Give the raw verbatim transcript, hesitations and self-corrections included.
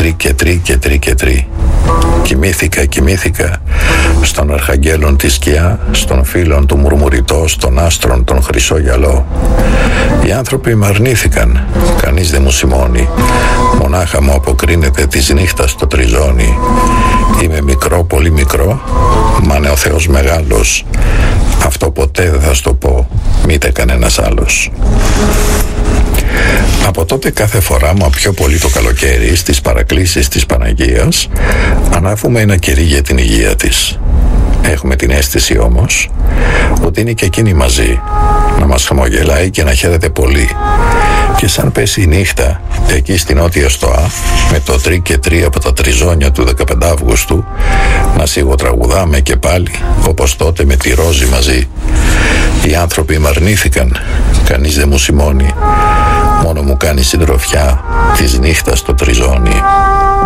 τρί και τρί και τρί και τρί. Κοιμήθηκα, κοιμήθηκα στον αρχαγγέλων τη σκιά, στον φίλον του μουρμουριτό, στον άστρον τον χρυσό γυαλό. Οι άνθρωποι μ' αρνήθηκαν, κανείς δεν μου σημώνει, μονάχα μου αποκρίνεται της νύχτας το τριζόνι. Είμαι μικρό, πολύ μικρό, μα είναι ο Θεός μεγάλος, αυτό ποτέ δεν θα στο πω, μήτε κανένας άλλος. Από τότε κάθε φορά, μα πιο πολύ το καλοκαίρι, στις παρακλήσεις της Παναγίας, ανάβουμε ένα κερί για την υγεία της. Έχουμε την αίσθηση όμως ότι είναι και εκείνη μαζί, να μας χαμογελάει και να χαίρεται πολύ. Και σαν πέσει η νύχτα, εκεί στην Νότια Στοά, με το τρί και τρί από τα τριζόνια του δεκαπέντε Αυγούστου, να σιγοτραγουδάμε και πάλι, όπως τότε με τη Ρόζη μαζί. Οι άνθρωποι μ' αρνήθηκαν, κανείς δεν μου σημώνει, μόνο μου κάνει συντροφιά της νύχτας το τριζόνι.